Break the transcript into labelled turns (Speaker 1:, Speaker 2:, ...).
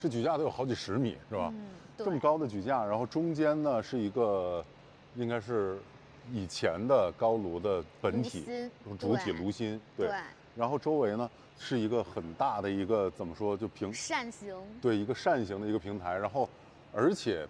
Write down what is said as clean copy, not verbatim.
Speaker 1: 这举架都有好几十米，是吧？
Speaker 2: 对，
Speaker 1: 这么高的举架，然后中间呢是一个，应该是以前的高炉的本体，主体炉心，对。然后周围呢是一个很大的一个怎么说，就
Speaker 2: 扇形，
Speaker 1: 对，一个扇形的一个平台，然后而且